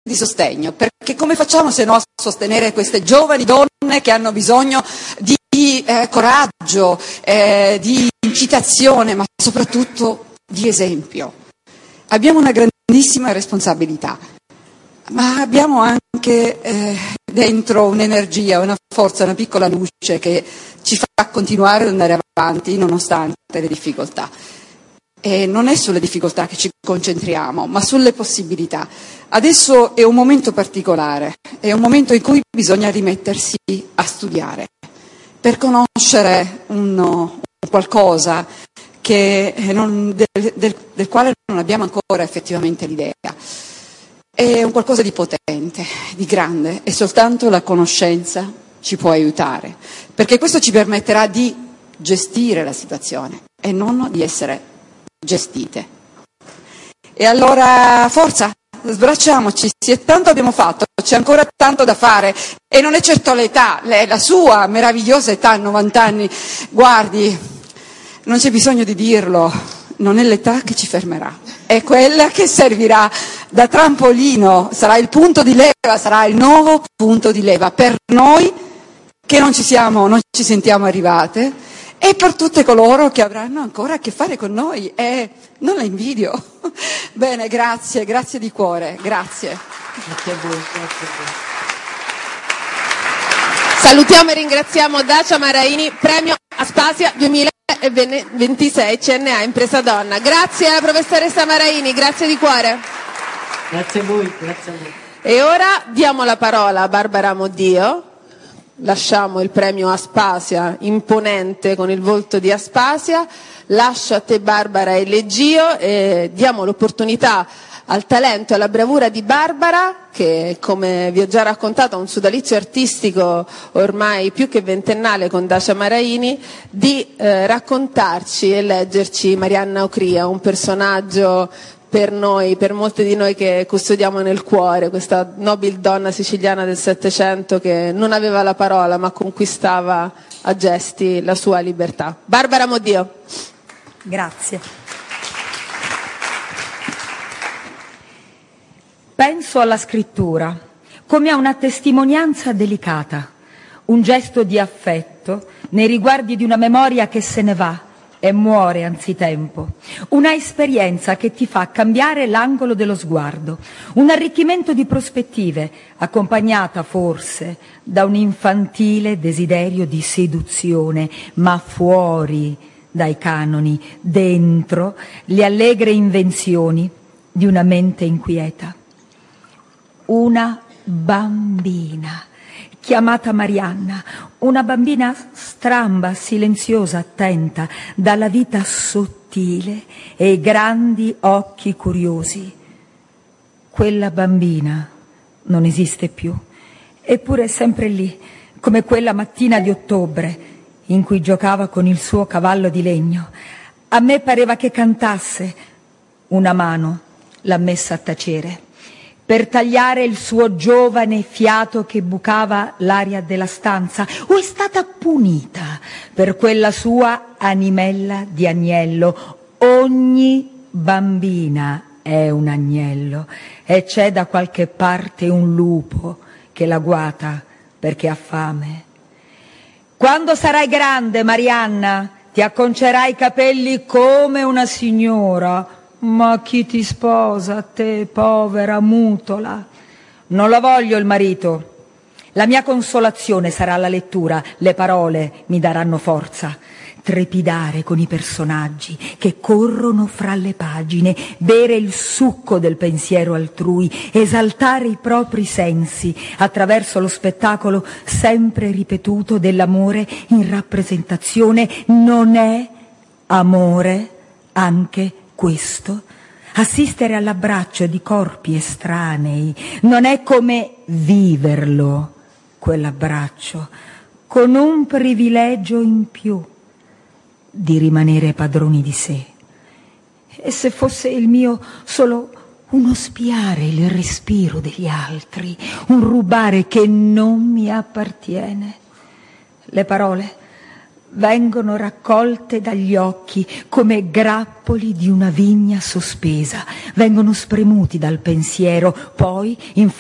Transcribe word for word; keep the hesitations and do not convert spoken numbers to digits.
di sostegno, perché come facciamo se no a sostenere queste giovani donne che hanno bisogno di eh, coraggio, eh, di incitazione, ma soprattutto di esempio. Abbiamo una grandissima responsabilità, ma abbiamo anche eh, dentro un'energia, una forza, una piccola luce che ci fa continuare ad andare avanti nonostante le difficoltà. E non è sulle difficoltà che ci concentriamo, ma sulle possibilità. Adesso è un momento particolare, è un momento in cui bisogna rimettersi a studiare per conoscere un, un qualcosa che non, del, del, del quale non abbiamo ancora effettivamente l'idea. È un qualcosa di potente, di grande, e soltanto la conoscenza ci può aiutare, perché questo ci permetterà di gestire la situazione e non di essere gestite. E allora forza, sbracciamoci, sì, tanto abbiamo fatto, c'è ancora tanto da fare, e non è certo l'età, la sua meravigliosa età, novanta anni, guardi, non c'è bisogno di dirlo, non è l'età che ci fermerà, è quella che servirà da trampolino, sarà il punto di leva, sarà il nuovo punto di leva per noi che non ci siamo, non ci sentiamo arrivate, e per tutte coloro che avranno ancora a che fare con noi, e non la invidio. Bene, grazie, grazie di cuore, grazie. Grazie a voi, grazie a voi. Salutiamo e ringraziamo Dacia Maraini, premio Aspasia duemilaventisei C N A Impresa Donna. Grazie alla professoressa Maraini, grazie di cuore. Grazie a voi, grazie a voi. E ora diamo la parola a Barbara Moddio. Lasciamo il premio Aspasia, imponente con il volto di Aspasia, lascio a te Barbara il leggio e diamo l'opportunità al talento e alla bravura di Barbara, che come vi ho già raccontato ha un sodalizio artistico ormai più che ventennale con Dacia Maraini, di eh, raccontarci e leggerci Marianna Ocria, un personaggio per noi, per molte di noi che custodiamo nel cuore, questa nobile donna siciliana del Settecento che non aveva la parola ma conquistava a gesti la sua libertà. Barbara Moddio. Grazie. Penso alla scrittura come a una testimonianza delicata, un gesto di affetto nei riguardi di una memoria che se ne va e muore anzitempo, una esperienza che ti fa cambiare l'angolo dello sguardo, un arricchimento di prospettive, accompagnata forse da un infantile desiderio di seduzione, ma fuori dai canoni, dentro le allegre invenzioni di una mente inquieta. Una bambina chiamata Marianna, una bambina stramba, silenziosa, attenta, dalla vita sottile e grandi occhi curiosi. Quella bambina non esiste più, eppure è sempre lì, come quella mattina di ottobre in cui giocava con il suo cavallo di legno. A me pareva che cantasse, una mano l'ha messa a tacere per tagliare il suo giovane fiato che bucava l'aria della stanza, o è stata punita per quella sua animella di agnello. Ogni bambina è un agnello e c'è da qualche parte un lupo che la guata perché ha fame. Quando sarai grande, Marianna, ti acconcerai i capelli come una signora. Ma chi ti sposa, te, povera mutola? Non lo voglio il marito. La mia consolazione sarà la lettura, le parole mi daranno forza. Trepidare con i personaggi che corrono fra le pagine, bere il succo del pensiero altrui, esaltare i propri sensi attraverso lo spettacolo sempre ripetuto dell'amore in rappresentazione. Non è amore anche questo? Assistere all'abbraccio di corpi estranei non è come viverlo, quell'abbraccio, con un privilegio in più di rimanere padroni di sé. E se fosse il mio solo uno spiare il respiro degli altri, un rubare che non mi appartiene? Le parole vengono raccolte dagli occhi come grappoli di una vigna sospesa, vengono spremuti dal pensiero, poi in